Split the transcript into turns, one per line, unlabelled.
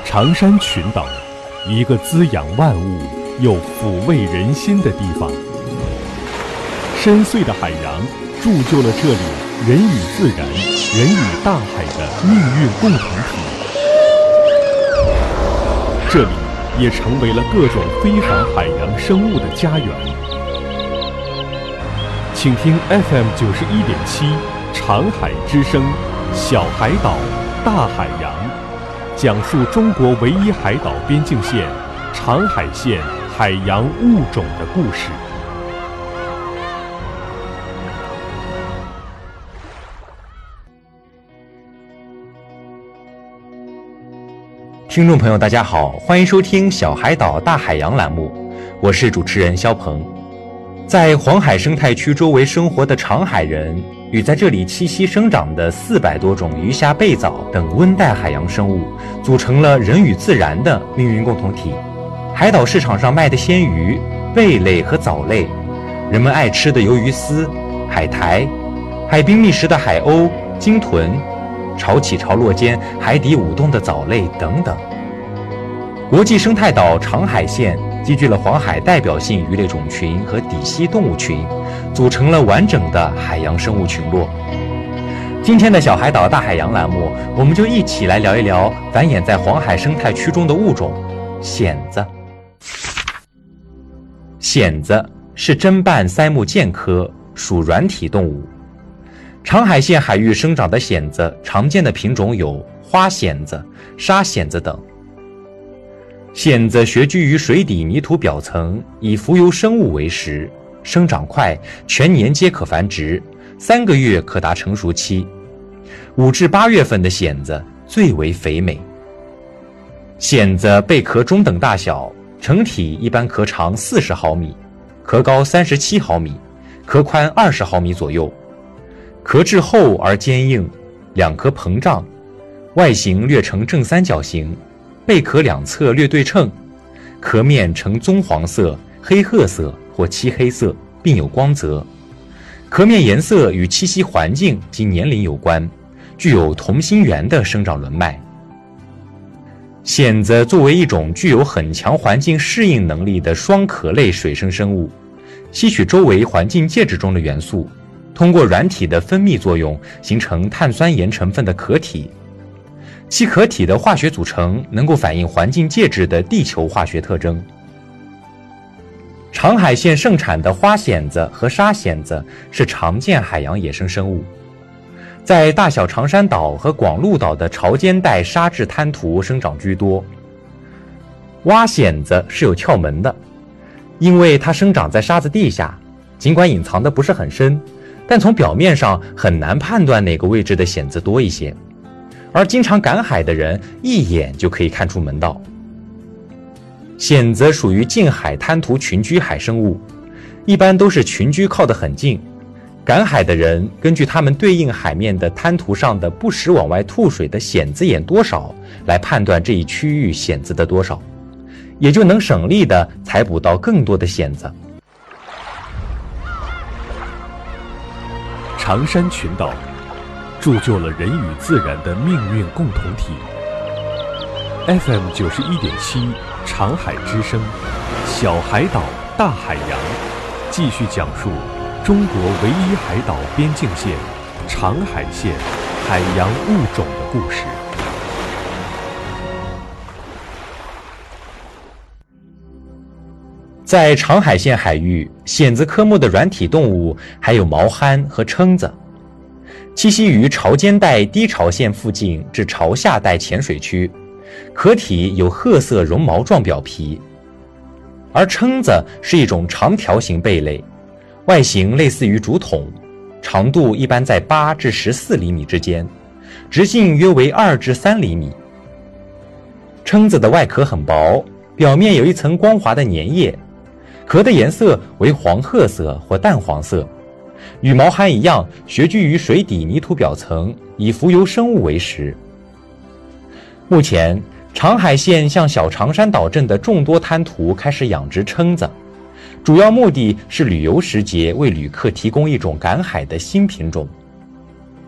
长山群岛，一个滋养万物又抚慰人心的地方。深邃的海洋铸就了这里人与自然、人与大海的命运共同体。这里也成为了各种非凡海洋生物的家园。请听 FM91.7长海之声，小海岛，大海洋，讲述中国唯一海岛边境线长海县海洋物种的故事。
听众朋友大家好，欢迎收听小海岛大海洋栏目，我是主持人肖鹏。在黄海生态区周围生活的长海人与在这里栖息生长的400多种鱼虾贝藻等温带海洋生物，组成了人与自然的命运共同体。海岛市场上卖的鲜鱼、贝类和藻类，人们爱吃的鱿鱼丝、海苔，海滨觅食的海鸥、鲸豚，潮起潮落间海底舞动的藻类等等。国际生态岛长海县集聚了黄海代表性鱼类种群和底栖动物群，组成了完整的海洋生物群落。今天的小海岛大海洋栏目，我们就一起来聊一聊繁衍在黄海生态区中的物种蚬子。蚬子是砧瓣鳃目蚬科，属软体动物。长海县海域生长的蚬子常见的品种有花蚬子、沙蚬子等。蚬子穴居于水底泥土表层，以浮游生物为食，生长快，全年皆可繁殖，3个月可达成熟期。5至8月份的蚬子最为肥美。蚬子贝壳中等大小，成体一般壳长40毫米，壳高37毫米，壳宽20毫米左右。壳质厚而坚硬，两颗膨胀，外形略呈正三角形，贝壳两侧略对称，壳面呈棕黄色、黑褐色或漆黑色，并有光泽。壳面颜色与栖息环境及年龄有关，具有同心圆的生长轮脉。蚬子作为一种具有很强环境适应能力的双壳类水生生物，吸取周围环境介质中的元素，通过软体的分泌作用形成碳酸盐成分的壳体。其壳体的化学组成能够反映环境介质的地球化学特征。长海县盛产的花蚬子和沙蚬子是常见海洋野生生物，在大小长山岛和广鹿岛的潮间带沙质滩涂生长居多。蛙蚬子是有窍门的，因为它生长在沙子地下，尽管隐藏的不是很深，但从表面上很难判断哪个位置的蚬子多一些，而经常赶海的人一眼就可以看出门道。蚬子属于近海滩涂群居海生物，一般都是群居靠得很近，赶海的人根据它们对应海面的滩涂上的不时往外吐水的蚬子眼多少来判断这一区域蚬子的多少，也就能省力地采捕到更多的蚬子。
长山群岛铸就了人与自然的命运共同体。FM91.7长海之声，小海岛大海洋，继续讲述中国唯一海岛边境线长海县海洋物种的故事。
在长海县海域，蚬子科目的软体动物还有毛蚶和蛏子，栖息于潮间带低潮线附近至潮下带浅水区，壳体有褐色绒毛状表皮。而蛏子是一种长条形贝类，外形类似于竹筒，长度一般在8至14厘米之间，直径约为2至3厘米。蛏子的外壳很薄，表面有一层光滑的粘液，壳的颜色为黄褐色或淡黄色，与毛蚶一样穴居于水底泥土表层，以浮游生物为食。目前长海县向小长山岛镇的众多滩涂开始养殖蛏子，主要目的是旅游时节为旅客提供一种赶海的新品种。